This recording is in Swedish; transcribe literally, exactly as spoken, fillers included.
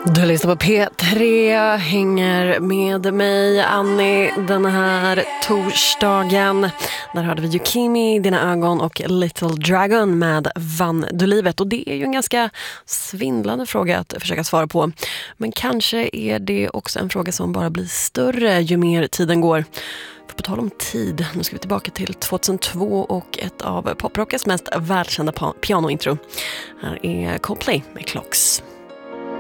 Du lyssnar på P tre, hänger med mig, Annie, den här torsdagen. Där hörde vi Yukimi, Dina ögon och Little Dragon med Vann du livet. Och det är ju en ganska svindlande fråga att försöka svara på. Men kanske är det också en fråga som bara blir större ju mer tiden går. För på tal om tid, nu ska vi tillbaka till tjugohundratvå och ett av poprockets mest välkända pianointro. Här är Coldplay med Clocks.